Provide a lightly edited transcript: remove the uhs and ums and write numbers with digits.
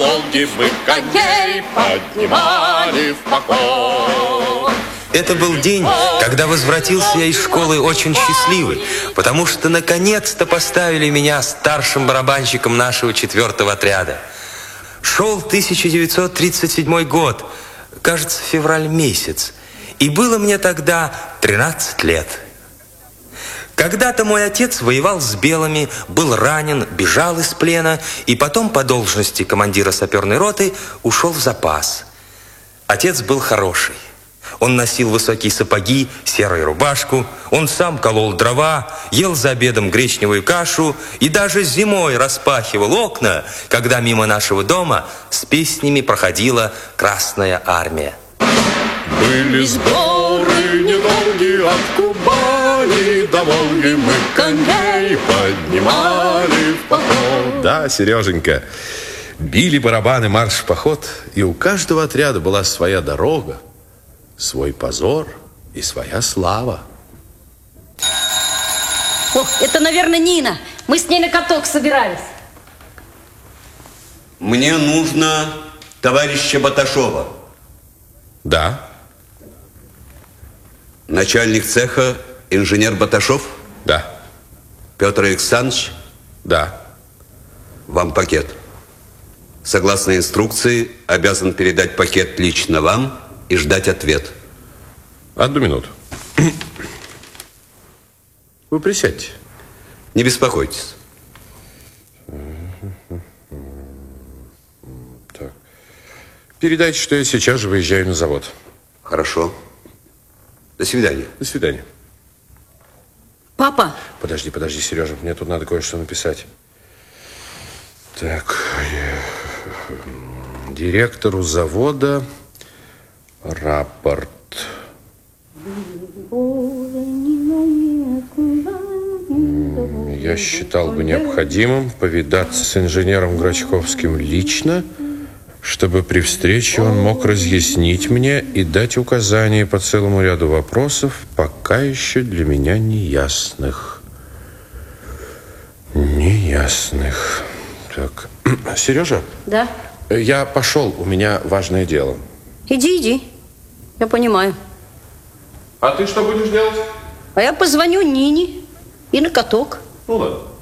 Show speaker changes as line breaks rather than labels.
Волге мы коней поднимали в поход.
Это был день, когда возвратился я из школы очень счастливый, потому что наконец-то поставили меня старшим барабанщиком нашего 4-го отряда. Шел 1937 год, кажется, февраль месяц, и было мне тогда 13 лет. Когда-то мой отец воевал с белыми, был ранен, бежал из плена, и потом по должности командира саперной роты ушел в запас. Отец был хороший. Он носил высокие сапоги, серую рубашку, он сам колол дрова, ел за обедом гречневую кашу и даже зимой распахивал окна, когда мимо нашего дома с песнями проходила Красная Армия.
Были сборы недолгие от Кубани до Волги, мы коней поднимали в поход.
Да, Сереженька, били барабаны марш в поход, и у каждого отряда была своя дорога, свой позор и своя слава.
О, это, наверное, Нина. Мы с ней на каток собирались.
Мне нужно товарища Баташова.
Да.
Начальник цеха инженер Баташов?
Да.
Петр Александрович?
Да.
Вам пакет. Согласно инструкции, обязан передать пакет лично вам и ждать ответ.
1 минуту. Вы присядьте.
Не беспокойтесь.
Так. Передайте, что я сейчас же выезжаю на завод.
Хорошо. До свидания.
До свидания.
Папа.
Подожди, Сережа, мне тут надо кое-что написать. Так. Директору завода рапорт. Я считал бы необходимым повидаться с инженером Грачковским лично, чтобы при встрече он мог разъяснить мне и дать указания по целому ряду вопросов, пока еще для меня неясных. Так, Сережа?
Да?
Я пошел, у меня важное дело.
Иди. Я понимаю.
А ты что будешь делать?
А я позвоню Нине и на каток.
Ну ладно.